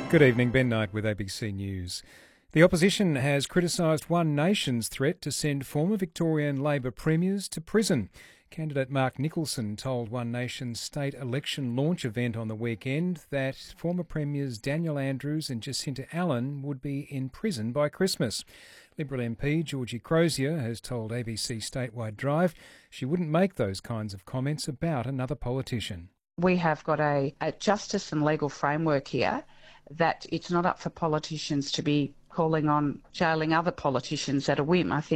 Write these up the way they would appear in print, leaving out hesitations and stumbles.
Good evening, Ben Knight with ABC News. The opposition has criticised One Nation's threat to send former Victorian Labor premiers to prison. Candidate Mark Nicholson told One Nation's state election launch event on the weekend that former premiers Daniel Andrews and Jacinta Allan would be in prison by Christmas. Liberal MP Georgie Crozier has told ABC Statewide Drive she wouldn't make those kinds of comments about another politician. We have got a justice and legal framework here that it's not up for politicians to be calling on jailing other politicians at a whim. I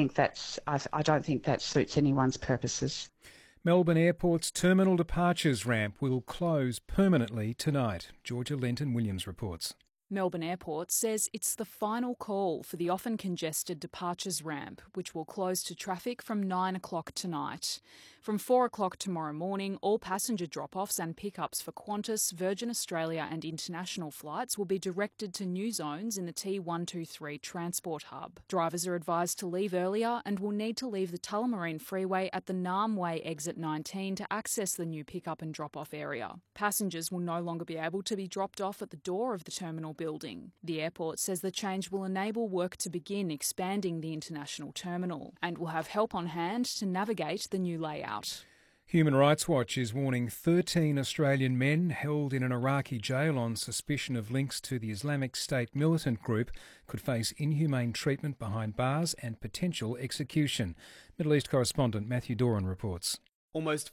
don't think that suits anyone's purposes. Melbourne Airport's terminal departures ramp will close permanently tonight. Georgia Lenton-Williams reports. Melbourne Airport says it's the final call for the often congested departures ramp, which will close to traffic from 9 o'clock tonight. From 4 o'clock tomorrow morning, all passenger drop-offs and pickups for Qantas, Virgin Australia and international flights will be directed to new zones in the T123 transport hub. Drivers are advised to leave earlier and will need to leave the Tullamarine Freeway at the Narm Way exit 19 to access the new pickup and drop-off area. Passengers will no longer be able to be dropped off at the door of the terminal building. The airport says the change will enable work to begin expanding the international terminal and will have help on hand to navigate the new layout. Human Rights Watch is warning 13 Australian men held in an Iraqi jail on suspicion of links to the Islamic State militant group could face inhumane treatment behind bars and potential execution. Middle East correspondent Matthew Doran reports. Almost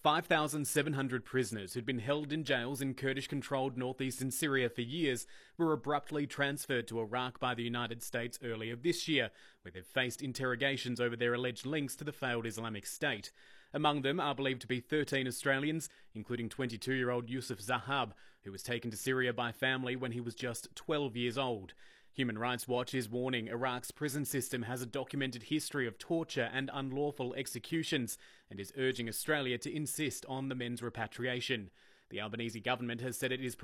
5,700 prisoners who'd been held in jails in Kurdish-controlled northeastern Syria for years were abruptly transferred to Iraq by the United States earlier this year, where they've faced interrogations over their alleged links to the failed Islamic State. Among them are believed to be 13 Australians, including 22-year-old Yusuf Zahab, who was taken to Syria by family when he was just 12 years old. Human Rights Watch is warning Iraq's prison system has a documented history of torture and unlawful executions and is urging Australia to insist on the men's repatriation. The Albanese government has said it is